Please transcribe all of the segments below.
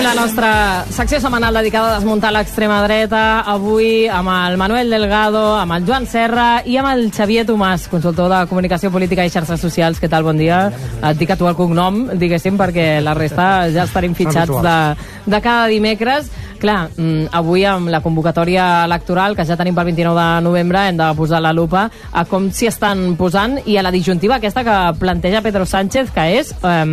la nostra secció setmanal dedicada a desmuntar l'extrema dreta, avui amb el Manuel Delgado, amb el Joan Serra i amb el Xavier Tomàs, consultor de comunicació política i xarxes socials. Què tal? Bon dia. Et dic a tu el cognom, diguéssim, perquè la resta ja estarim fitxats de cada dimecres. Clar, avui amb la convocatòria electoral, que ja tenim pel 29 de novembre, hem de posar la lupa a com s'hi estan posant i a la disjuntiva aquesta que planteja Pedro Sánchez, que és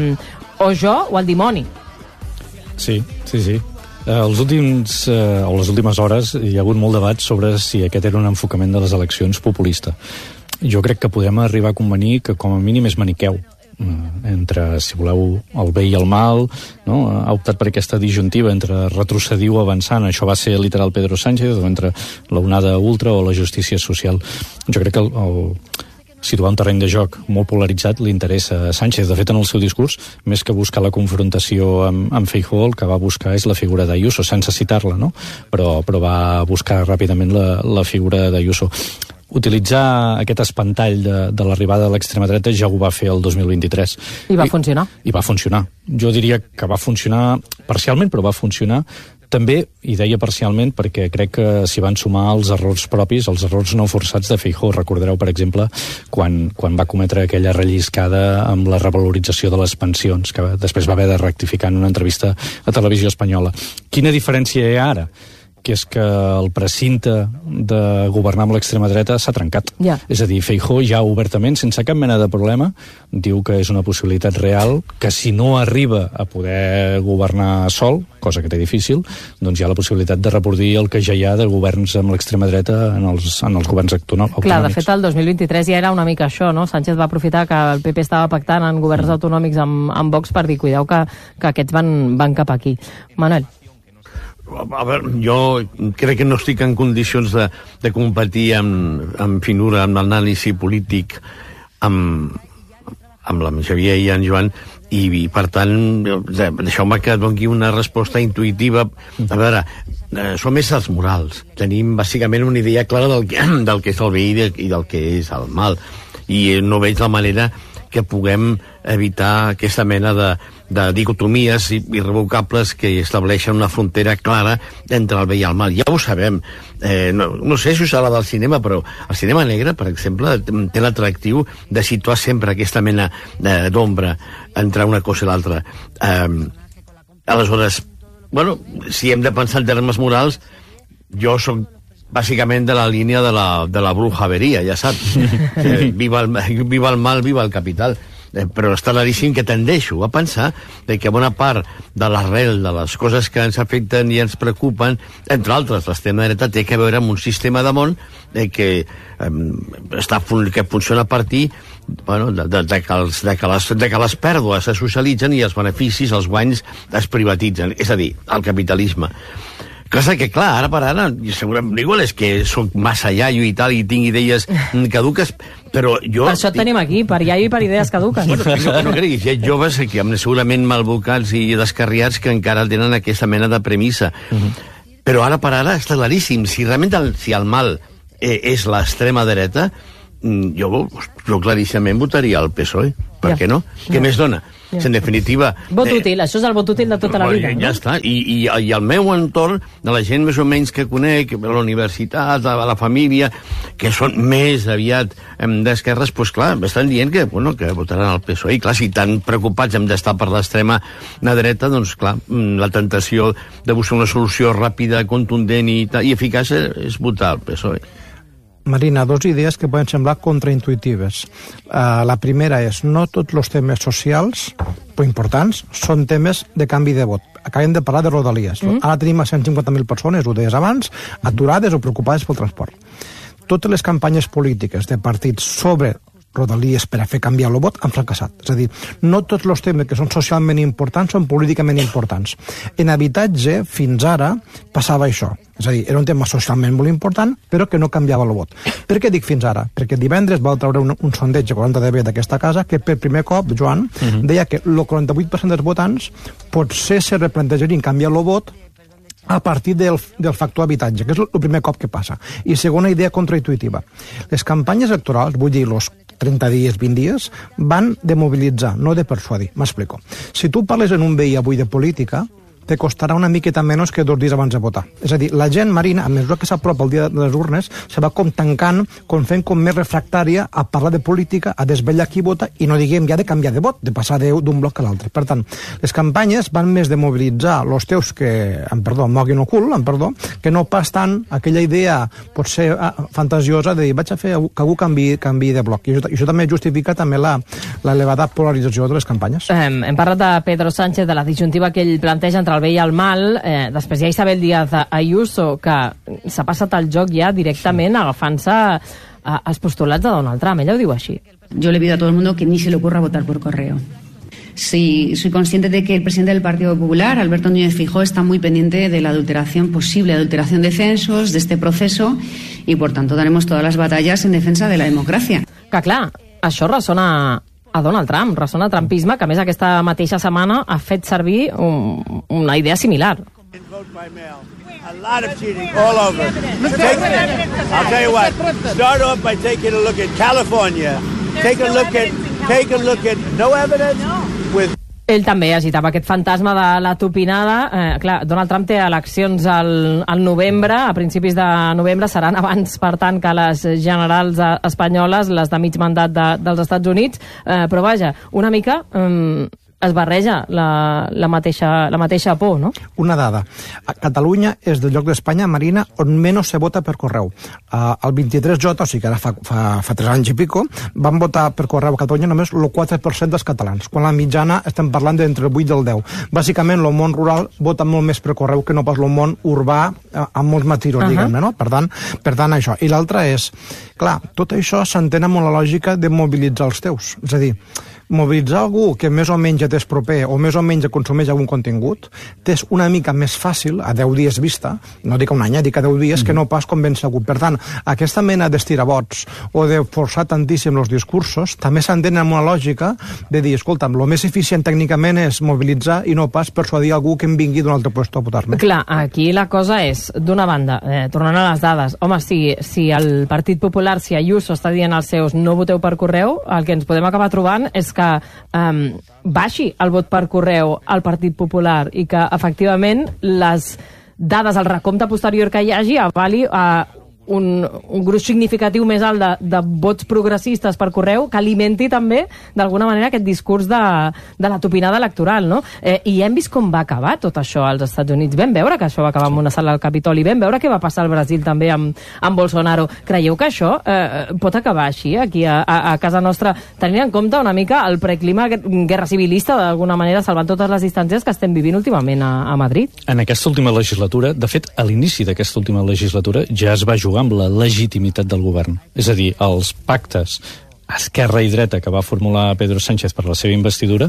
o jo o el dimoni. Sí. Les últimes hores hi ha hagut molt debat sobre si aquest era un enfocament de les eleccions populista. Jo crec que podem arribar a convenir que com a mínim és maniqueu entre, si voleu, el bé i el mal, no? Ha optat per aquesta disjuntiva entre retrocedir o avançant. Això va ser literal Pedro Sánchez, o entre l'onada ultra o la justícia social. Jo crec que situar un terreny de joc molt polaritzat li interessa a Sánchez. De fet, en el seu discurs, més que buscar la confrontació amb Feijóo, el que va buscar és la figura d'Ayuso, sense citar-la, no? Però va buscar ràpidament la figura d'Ayuso. Utilitzar aquest espantall de l'arribada de l'extrema dreta ja ho va fer el 2023. I va funcionar. I va funcionar. Jo diria que va funcionar parcialment, però va funcionar. També, i deia parcialment, perquè crec que s'hi van sumar els errors propis, els errors no forçats de Feijóo. Recordareu, per exemple, quan va cometre aquella relliscada amb la revalorització de les pensions, que després va haver de rectificar en una entrevista a Televisió Espanyola. Quina diferència hi ha ara? Que és que el precinte de governar amb l'extrema dreta s'ha trencat. Yeah. És a dir, Feijóo ja obertament, sense cap mena de problema, diu que és una possibilitat real, que si no arriba a poder governar sol, cosa que té difícil, doncs hi ha la possibilitat de reproduir el que ja hi ha de governs amb l'extrema dreta en els governs autonòmics. Clar, de fet, el 2023 ja era una mica això, no? Sánchez va aprofitar que el PP estava pactant en governs autonòmics amb Vox per dir, cuideu que aquests van cap aquí. Manuel. A veure, jo crec que no estic en condicions de competir amb finura, amb l'anàlisi polític amb la Xavier i en Joan, i per tant deixeu-me que doni una resposta intuïtiva. A veure, som éssers morals, tenim bàsicament una idea clara del que és el bé i del que és el mal, i no veig la manera que puguem evitar aquesta mena de dicotomies irrevocables que estableixen una frontera clara entre el bé i el mal. Ja ho sabem. No sé si us agrada del cinema, però el cinema negre, per exemple, té l'atractiu de situar sempre aquesta mena d'ombra entre una cosa i l'altra. Aleshores, bueno, si hem de pensar en termes morals, jo soc bàsicament de la línia de la brujaveria, ja saps. Viva el mal, viva el capital. Però està claríssim que tendeixo a pensar que bona part de l'arrel de les coses que ens afecten i ens preocupen, entre altres l'extrema dreta, té que veure amb un sistema de món que funciona a partir de que les pèrdues se socialitzen i els beneficis, els guanys, es privatitzen, és a dir, el capitalisme. Cosa que, clar, ara per ara, segurament, igual és que soc massa iaio i tal, i tinc idees caduques, però jo... Per això et tenim aquí, per iaio i per idees caduques. Bueno, no creguis, hi ha joves que segurament malbocats i descarriats que encara tenen aquesta mena de premissa. Però ara per ara està claríssim, si realment si el mal és l'extrema dreta, jo claríssimament votaria al PSOE. Per què no? Què més dona? En definitiva... Vot útil, això és el vot útil de tota la vida. Ja està, i el meu entorn, de la gent més o menys que conec, a la universitat, a la família, que són més aviat d'esquerres, doncs clar, estan dient que votaran al PSOE. I clar, si tan preocupats hem d'estar per l'extrema dreta, doncs clar, la tentació de buscar una solució ràpida, contundent i eficaç és votar al PSOE. Marina, dos idees que poden semblar contraintuitives. La primera és, no tots els temes socials, però importants, són temes de canvi de vot. Acabem de parlar de Rodalies. Ara tenim a 150.000 persones, ho deies abans, aturades o preocupades pel transport. Totes les campanyes polítiques de partits sobre Rodalies per a fer canviar el vot han fracassat. És a dir, no tots els temes que són socialment importants són políticament importants. En habitatge, fins ara, passava això. És a dir, era un tema socialment molt important, però que no canviava el vot. Per què dic fins ara? Perquè divendres va treure un sondeig a 40dB d'aquesta casa que per primer cop, Joan, deia que el 48% dels votants potser se replantejarien canviar el vot a partir del factor habitatge, que és el primer cop que passa. I segona idea contraintuitiva. Les campanyes electorals, vull dir, els 30 dies, 20 dies, van de mobilitzar, no de persuadir. M'explico. Si tu parles en un veí avui de política, te costarà una miqueta menys que 2 dies abans de votar. És a dir, la gent, Marina, a mesura que s'apropa el dia de les urnes, se va com tancant, com fent com més refractària a parlar de política, a desvetllar qui vota i no diguem ja de canviar de vot, de passar d'un bloc a l'altre. Per tant, les campanyes van més de mobilitzar els teus que, moguin el cul, que no pas tant aquella idea potser fantasiosa de dir vaig a fer que algú canvi de bloc. I això també justifica també l'elevada polarització de les campanyes. Hem parlat de Pedro Sánchez, de la disjuntiva que ell planteja entre el bé i el mal. Després hi ha Isabel Díaz Ayuso, que s'ha passat el joc ja directament agafant-se els postulats de Donald Trump. Ella ho diu així. Yo le pido a todo el mundo que ni se le ocurra votar por correo. Sí, soy consciente de que el presidente del Partido Popular, Alberto Núñez Feijóo, está muy pendiente de la posible adulteración de censos, de este proceso, y por tanto daremos todas las batallas en defensa de la democracia. Que clar, això ressona a Donald Trump, ressona a trumpisme, que a més aquesta mateixa setmana ha fet servir una idea similar. A lot of cheating all over. I'll tell you what. Start off by taking a look at California. Take a look at no evidence with. Ell també agitava aquest fantasma de la tupinada. Clar, Donald Trump té eleccions al novembre, a principis de novembre, seran abans, per tant, que les generals espanyoles, les de mig mandat dels Estats Units, però vaja, una mica es barreja la mateixa por, no? Una dada. Catalunya és del lloc d'Espanya, Marina, on menys se vota per correu. El 23J, o sigui que ara fa 3 anys i pico, van votar per correu a Catalunya només el 4% dels catalans, quan la mitjana estem parlant d'entre el 8 i el 10. Bàsicament, el món rural vota molt més per correu que no pas el món urbà, amb molts matisos, diguem-ne, no? Per tant, això. I l'altre és, clar, tot això s'entén amb la lògica de mobilitzar els teus. És a dir, mobilitzar algú que més o menys ja t'és proper o més o menys consumeix algun contingut t'és una mica més fàcil a 10 dies vista, no dic un any, dic a 10 dies, que no pas convèncer algú. Per tant, aquesta mena d'estirabots o de forçar tantíssim els discursos també s'entén amb una lògica de dir, escolta'm, el més eficient tècnicament és mobilitzar i no pas persuadir algú que em vingui d'un altre lloc a votar-me. Clar, aquí la cosa és, d'una banda, tornant a les dades, home, si el Partit Popular, si Ayuso està dient als seus no voteu per correu, el que ens podem acabar trobant és que baixi el vot per correu al Partit Popular i que, efectivament, les dades, el recompte posterior que hi hagi avali un gruix significatiu més alt de vots progressistes per correu que alimenti també, d'alguna manera, aquest discurs de la tupinada electoral, no? I hem vist com va acabar tot això als Estats Units. Vam veure que això va acabar amb una sala al Capitoli, vam veure què va passar al Brasil també amb Bolsonaro. Creieu que això pot acabar així, aquí a casa nostra, tenint en compte una mica el preclima guerra civilista, d'alguna manera, salvant totes les distàncies que estem vivint últimament a Madrid? En aquesta última legislatura, de fet, a l'inici d'aquesta última legislatura, ja es va jugar amb la legitimitat del govern. És a dir, els pactes esquerra i dreta que va formular Pedro Sánchez per la seva investidura,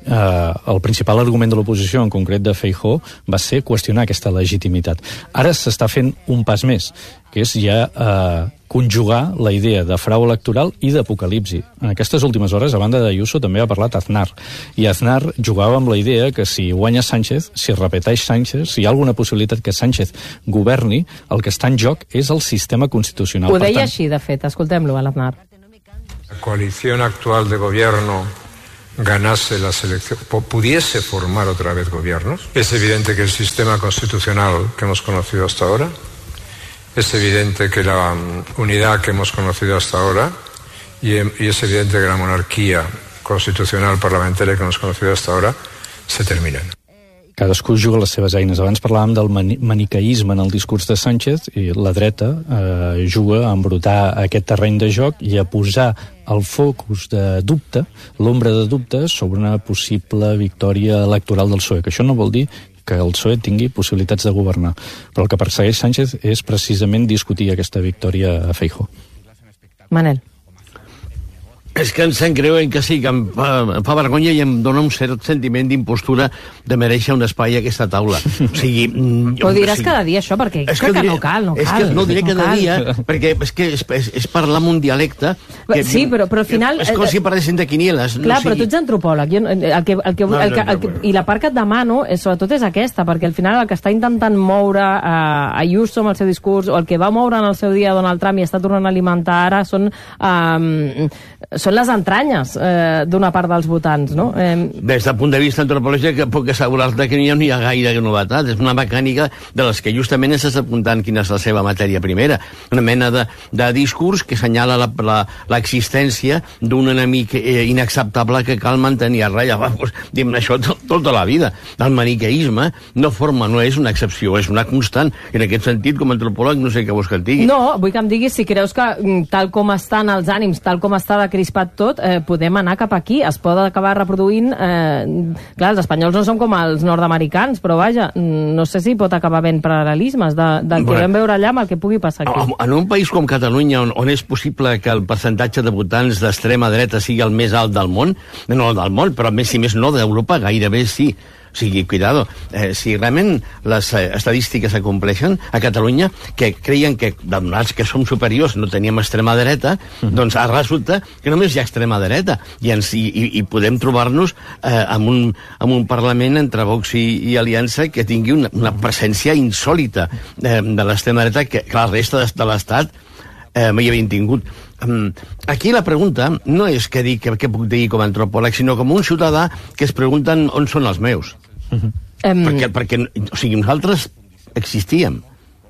el principal argument de l'oposició, en concret de Feijóo, va ser qüestionar aquesta legitimitat. Ara s'està fent un pas més, que és ja conjugar la idea de frau electoral i d'apocalipsi. En aquestes últimes hores, a banda d'Ayuso, també ha parlat Aznar. I Aznar jugava amb la idea que si guanya Sánchez, si repeteix Sánchez, si hi ha alguna possibilitat que Sánchez governi, el que està en joc és el sistema constitucional. Ho deia així, de fet. Escoltem-lo, a l'Aznar. La coalición actual de gobierno ganase las elecciones, pudiese formar otra vez gobiernos. Es evidente que el sistema constitucional que hemos conocido hasta ahora, es evidente que la unidad que hemos conocido hasta ahora y es evidente que la monarquía constitucional parlamentaria que hemos conocido hasta ahora se terminan. Cadascú juga les seves eines. Abans parlàvem del maniqueisme en el discurs de Sánchez i la dreta juga a embrutar aquest terreny de joc i a posar el focus de dubte, l'ombra de dubte, sobre una possible victòria electoral del PSOE, que això no vol dir que el PSOE tingui possibilitats de governar. Però el que persegueix Sánchez és precisament discutir aquesta victòria a Feijóo. Manel. És que em sent greu que sí, que em fa vergonya i em dona un cert sentiment d'impostura de mereixer un espai a aquesta taula. O sigui... Ho diràs cada dia, això, perquè crec que no cal. És que no diré cada dia, perquè és parlar amb un dialecte... Sí, però al final... És com si parlessin de quinieles. Clar, però tu ets antropòleg. I la part que et demano, sobretot, és aquesta, perquè al final el que està intentant moure Ayuso amb el seu discurs, o el que va moure en el seu dia Donald Trump i està tornant a alimentar ara, són són les entranyes d'una part dels votants, no? Des del punt de vista antropològic, puc assegurar-te que no hi ha gaire novetat. És una mecànica de les que justament estàs apuntant quina és la seva matèria primera. Una mena de discurs que assenyala l'existència d'un enemic inacceptable que cal mantenir a ratlla. Diem això tota la vida. El maniqueisme no és una excepció, és una constant. I en aquest sentit, com a antropòleg, no sé què vols que et digui. No, vull que em diguis si creus que tal com estan els ànims, tal com està decrispat tot, podem anar cap aquí. Es pot acabar reproduint... Clar, els espanyols no són com els nord-americans, però vaja, no sé si pot acabar havent paral·lelismes del que vam veure allà amb el que pugui passar aquí. En un país com Catalunya, on és possible que el percentatge de votants d'extrema dreta sigui el més alt del món, no del món, però si més no d'Europa, gairebé sí. O sigui, cuidado, si realment les estadístiques s'acompleixen a Catalunya, que creien que, donats que som superiors, no teníem extrema dreta, doncs resulta que només hi ha extrema dreta, i podem trobar-nos amb un Parlament entre Vox i Aliança que tingui una presència insòlita de l'extrema dreta que la resta de l'Estat mai havien tingut. Aquí la pregunta no és què puc dir com a antropòleg, sinó com un ciutadà que es pregunten on són els meus. Perquè o sigui, nosaltres existíem.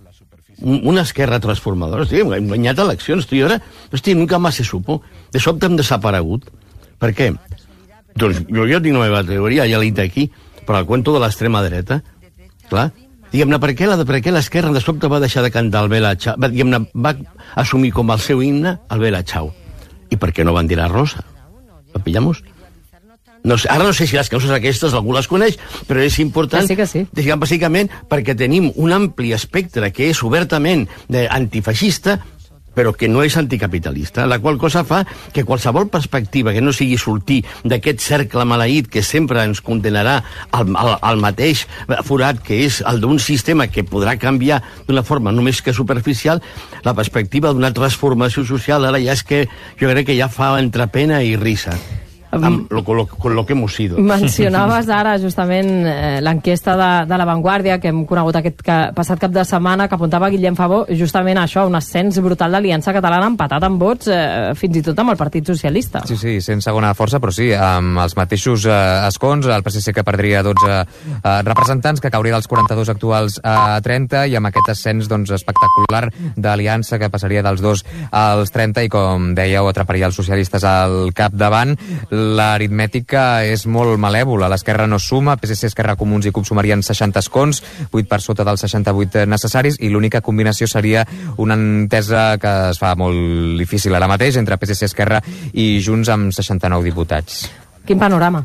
Una esquerra transformadora. Hem guanyat eleccions. Nunca más se supo. De sobte hem desaparegut. Per què? Doncs jo tinc la meva teoria, ja l'he dit aquí, però el cuento de l'extrema dreta. Clar. Diguem-ne, per què l'esquerra de sobte va deixar de cantar el Bella Ciao? Diguem-ne, va assumir com el seu himne el Bella Ciao. I per què no van dir la Rosa? ¿Lo pillamos? No sé, ara no sé si les causes aquestes algú les coneix, però és important, que sí. Bàsicament perquè tenim un ampli espectre que és obertament antifeixista, però que no és anticapitalista, la qual cosa fa que qualsevol perspectiva que no sigui sortir d'aquest cercle maleït que sempre ens condenarà al mateix forat que és el d'un sistema que podrà canviar d'una forma només que superficial, la perspectiva d'una transformació social ara ja és que jo crec que ja fa entre pena i risa. Con lo que hemos sido. Mencionaves ara justament l'enquesta de La Vanguardia que hem conegut aquest passat cap de setmana, que apuntava Guillem Favó justament això, un ascens brutal d'Aliança Catalana, empatat amb vots fins i tot amb el Partit Socialista. Sí, sent segona força, però sí, amb els mateixos escons, el PSC que perdria 12 representants, que cauria dels 42 actuals a 30, i amb aquest ascens espectacular d'Aliança que passaria dels 2 als 30 i, com dèieu, atraparia els socialistes al capdavant. L'aritmètica és molt malèvola. L'esquerra no suma, PSC, Esquerra, Comuns i CUP sumarien 60 escons, 8 per sota dels 68 necessaris, i l'única combinació seria una entesa que es fa molt difícil ara mateix entre PSC, Esquerra i Junts amb 69 diputats. Quin panorama?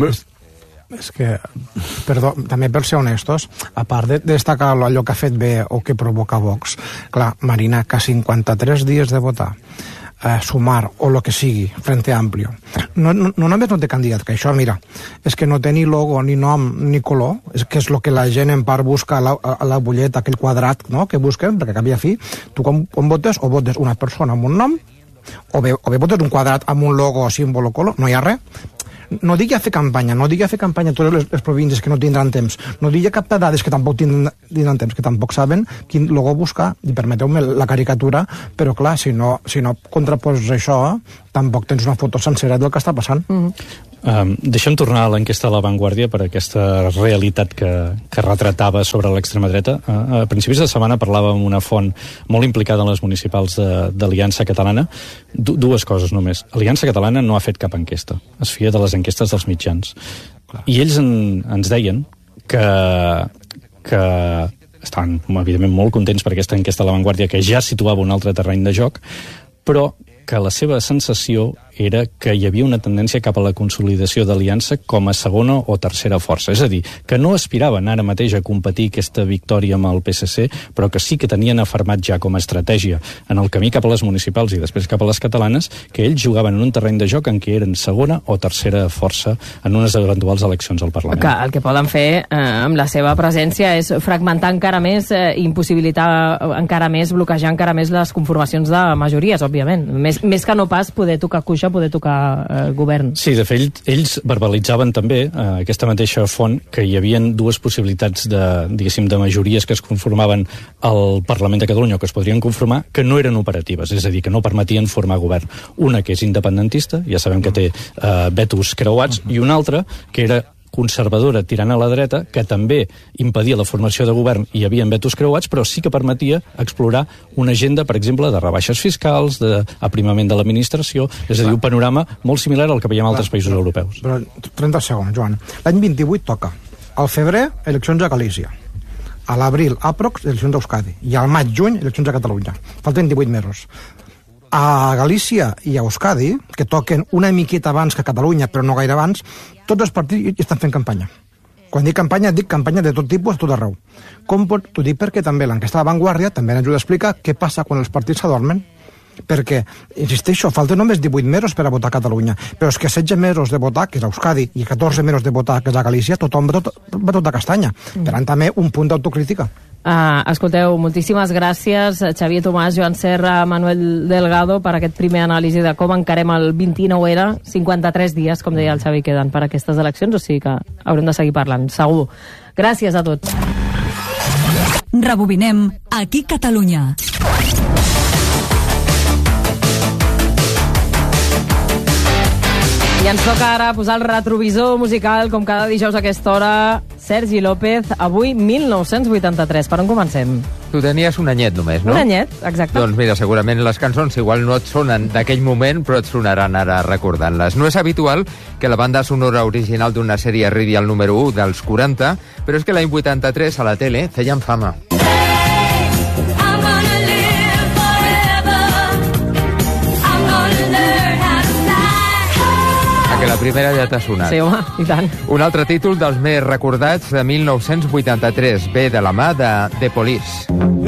És que, perdó, també per ser honestos, a part de destacar allò que ha fet bé o que provoca Vox, clar, Marina, que 53 dies de votar, sumar o lo que sigui, Frente Amplio, no només no té candidat, que això, mira, és que no té ni logo, ni nom, ni color, que és el que la gent en part busca a la bulleta, aquell quadrat, no?, que busquen, perquè cap i a fi, tu quan votes, o votes una persona amb un nom, o bé votes un quadrat amb un logo, símbol o color, no hi ha res. No digui a fer campanya a totes les províncies que no tindran temps, no digui a cap de dades que tampoc tindran temps, que tampoc saben quin logo buscar, i permeteu-me la caricatura, però clar, si no contraposes això, tampoc tens una foto sencera del que està passant. Deixem tornar a l'enquesta de La Vanguardia per aquesta realitat que retratava sobre l'extrema dreta. A principis de setmana parlava amb una font molt implicada en les municipals d'Aliança Catalana. Dues coses només. Aliança Catalana no ha fet cap enquesta. Es fia de les enquestes dels mitjans. I ells ens deien que estaven, evidentment, molt contents per aquesta enquesta de La Vanguardia, que ja situava un altre terreny de joc, però que la seva sensació era que hi havia una tendència cap a la consolidació d'Aliança com a segona o tercera força. És a dir, que no aspiraven ara mateix a competir aquesta victòria amb el PSC, però que sí que tenien afermat ja com a estratègia en el camí cap a les municipals i després cap a les catalanes, que ells jugaven en un terreny de joc en què eren segona o tercera força en unes eventuals eleccions al Parlament. Que el que poden fer amb la seva presència és fragmentar encara més, impossibilitar encara més, bloquejar encara més les conformacions de majories, òbviament. Més que no pas poder tocar cuixa això poder tocar govern. Sí, de fet, ells verbalitzaven també, aquesta mateixa font, que hi havia dues possibilitats de majories que es conformaven al Parlament de Catalunya o que es podrien conformar, que no eren operatives, és a dir, que no permetien formar govern. Una que és independentista, ja sabem que té vetos creuats, i una altra que era conservadora tirant a la dreta, que també impedia la formació de govern i hi havia vetos creuats, però sí que permetia explorar una agenda, per exemple, de rebaixes fiscals, d'aprimament de l'administració, és a dir, un panorama molt similar al que veiem a altres països europeus. Però 30 segons, Joan. L'any 28 toca. Al febrer, eleccions a Galícia. A l'abril, aprox, eleccions a Euskadi. I al maig-juny, eleccions a Catalunya. Falten 18 mesos. A Galícia i a Euskadi, que toquen una miqueta abans que a Catalunya, però no gaire abans, tots els partits estan fent campanya. Quan dic campanya de tot tipus, a tot arreu. T'ho dic perquè també l'enquesta de La Vanguardia també ens ajuda a explicar què passa quan els partits s'adormen. Perquè, insisteixo, falten només 18 mesos per a votar a Catalunya, però és que 16 mesos de votar, que és a Euskadi, i 14 mesos de votar, que és a Galícia, tothom va tot a castanya. Per tant, també un punt d'autocrítica. Escolteu, moltíssimes gràcies, Xavier Tomàs, Joan Serra, Manuel Delgado, per aquest primer anàlisi de com encarem el 29R. 53 dies, com deia el Xavi, queden per aquestes eleccions, o sigui que haurem de seguir parlant, segur. Gràcies a tots. Rebobinem aquí Catalunya. I ens toca ara posar el retrovisor musical, com cada dijous a aquesta hora. Sergi López, avui 1983. Per on comencem? Tu tenies un anyet només, no? Un anyet, exacte. Doncs mira, segurament les cançons igual no et sonen d'aquell moment, però et sonaran ara recordant-les. No és habitual que la banda sonora original d'una sèrie arribi al número 1 dels 40, però és que l'any 83 a la tele feien fama. Que la primera ja t'ha sonat. Sí, home, i tant. Un altre títol dels més recordats de 1983 ve de la mà de The Police.